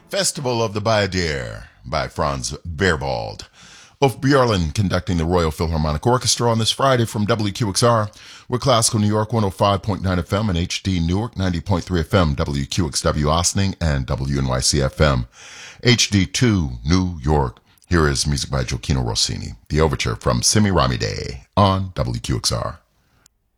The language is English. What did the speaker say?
Festival of the Bayadere by Franz Beerwald. Ulf Björlin conducting the Royal Philharmonic Orchestra on this Friday from WQXR. We're Classical New York 105.9 FM and HD Newark 90.3 FM, WQXW Ossining, and WNYC FM. HD2 New York. Here is music by Gioacchino Rossini, the overture from Semiramide on WQXR.